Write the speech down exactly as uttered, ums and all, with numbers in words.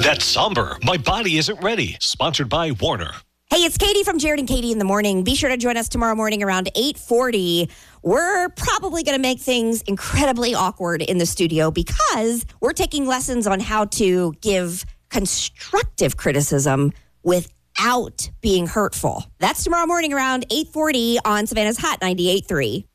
That's somber. My body isn't ready. Sponsored by Warner. Hey, it's Katie from Jared and Katie in the Morning. Be sure to join us tomorrow morning around eight forty. We're probably going to make things incredibly awkward in the studio because we're taking lessons on how to give constructive criticism without being hurtful. That's tomorrow morning around eight forty on Savannah's Hot ninety-eight point three.